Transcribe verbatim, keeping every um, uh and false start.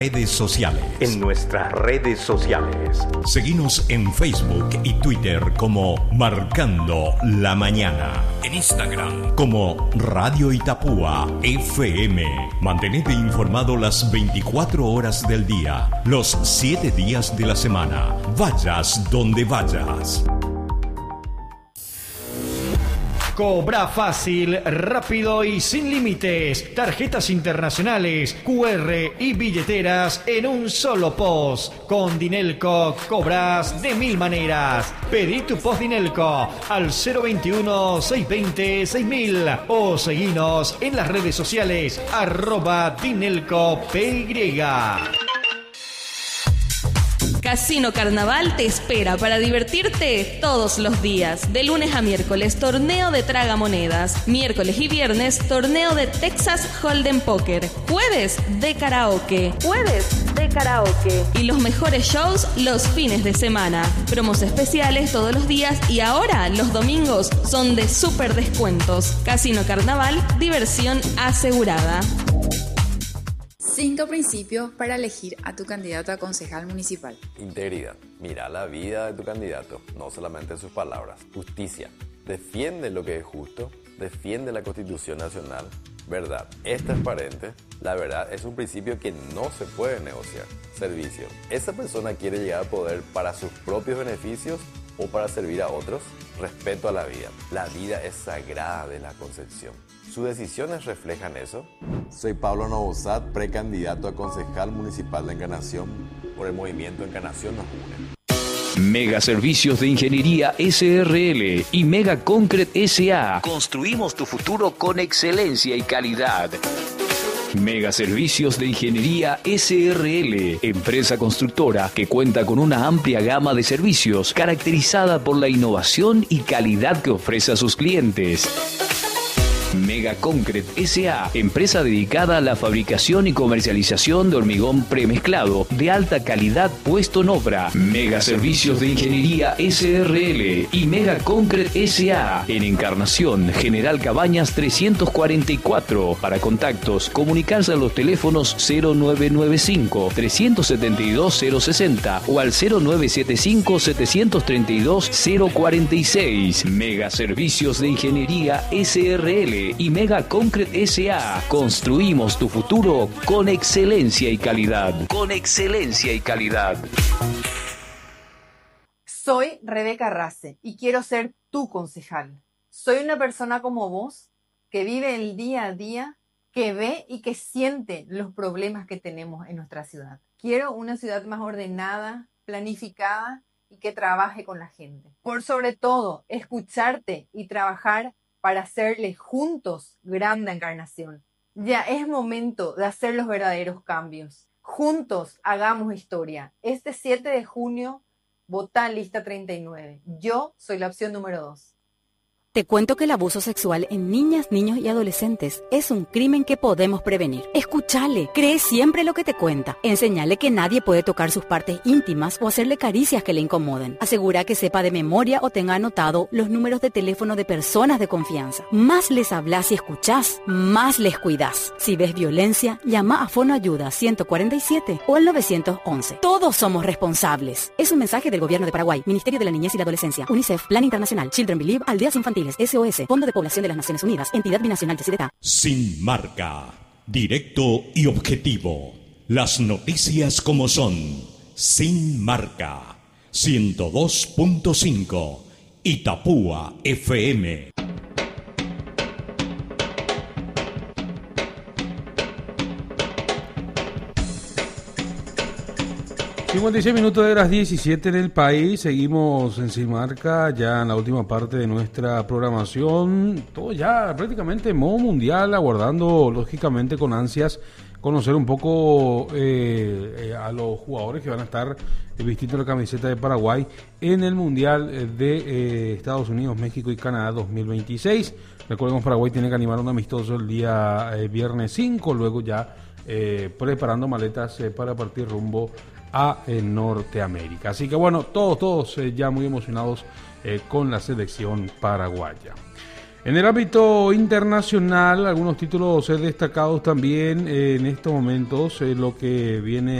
Redes sociales. En nuestras redes sociales. Seguinos en Facebook y Twitter como Marcando la Mañana. En Instagram como Radio Itapúa F M. Mantenete informado las veinticuatro horas del día, los siete días de la semana. Vayas donde vayas. Cobra fácil, rápido y sin límites. Tarjetas internacionales, Q R y billeteras en un solo post. Con Dinelco cobras de mil maneras. Pedí tu post Dinelco al cero veintiuno, seiscientos veinte, seis mil o seguinos en las redes sociales arroba Dinelco P Y. Casino Carnaval te espera para divertirte todos los días. De lunes a miércoles, torneo de tragamonedas. Miércoles y viernes, torneo de Texas Hold'em Poker. Jueves de karaoke. Jueves de karaoke. Y los mejores shows los fines de semana. Promos especiales todos los días y ahora los domingos son de súper descuentos. Casino Carnaval, diversión asegurada. Cinco principios para elegir a tu candidato a concejal municipal. Integridad. Mira la vida de tu candidato, no solamente sus palabras. Justicia. Defiende lo que es justo. Defiende la Constitución Nacional. Verdad. Es transparente. La verdad es un principio que no se puede negociar. Servicio. ¿Esa persona quiere llegar al poder para sus propios beneficios o para servir a otros? Respeto a la vida. La vida es sagrada de la Concepción. ¿Sus decisiones reflejan eso? Soy Pablo Novosad, precandidato a concejal municipal de Encarnación. Por el movimiento Encarnación nos une. Mega Servicios de Ingeniería S R L y Mega Concrete S A. Construimos tu futuro con excelencia y calidad. Mega Servicios de Ingeniería S R L, empresa constructora que cuenta con una amplia gama de servicios caracterizada por la innovación y calidad que ofrece a sus clientes. Mega Concrete S A, empresa dedicada a la fabricación y comercialización de hormigón premezclado de alta calidad puesto en obra. Mega Servicios de Ingeniería S R L y Mega Concrete S A en Encarnación, General Cabañas trescientos cuarenta y cuatro. Para contactos, comunicarse a los teléfonos cero nueve nueve cinco, tres siete dos, cero seis cero o al cero nueve siete cinco, siete tres dos, cero cuatro seis. Mega Servicios de Ingeniería S R L y Mega Concrete S A. Construimos tu futuro con excelencia y calidad. Con excelencia y calidad. Soy Rebeca Race y quiero ser tu concejal. Soy una persona como vos que vive el día a día, que ve y que siente los problemas que tenemos en nuestra ciudad. Quiero una ciudad más ordenada, planificada y que trabaje con la gente. Por sobre todo, escucharte y trabajar para hacerle juntos grande Encarnación. Ya es momento de hacer los verdaderos cambios. Juntos hagamos historia. Este siete de junio, vota lista treinta y nueve. Yo soy la opción número dos. Te cuento que el abuso sexual en niñas, niños y adolescentes es un crimen que podemos prevenir. Escúchale, cree siempre lo que te cuenta. Enseñale que nadie puede tocar sus partes íntimas o hacerle caricias que le incomoden. Asegura que sepa de memoria o tenga anotado los números de teléfono de personas de confianza. Más les hablas y escuchás, más les cuidás. Si ves violencia, llama a Fono Ayuda ciento cuarenta y siete o al nueve once. Todos somos responsables. Es un mensaje del Gobierno de Paraguay, Ministerio de la Niñez y la Adolescencia, UNICEF, Plan Internacional, Children Believe, Aldeas Infantiles, S O S, Fondo de Población de las Naciones Unidas, Entidad Binacional de Cedeta. Sin marca, directo y objetivo. Las noticias como son. Sin marca. ciento dos punto cinco. Itapúa F M. cincuenta y seis minutos de las diecisiete en el país. Seguimos en Sin Marca, ya en la última parte de nuestra programación. Todo ya prácticamente en modo mundial, aguardando lógicamente con ansias conocer un poco eh, eh, a los jugadores que van a estar eh, vistiendo la camiseta de Paraguay en el Mundial de eh, Estados Unidos, México y Canadá dos mil veintiséis. Recordemos, Paraguay tiene que animar un amistoso el día eh, viernes cinco, luego ya eh, preparando maletas eh, para partir rumbo a eh, Norteamérica. Así que bueno, todos, todos eh, ya muy emocionados eh, con la selección paraguaya. En el ámbito internacional, algunos títulos destacados también eh, en estos momentos, eh, lo que viene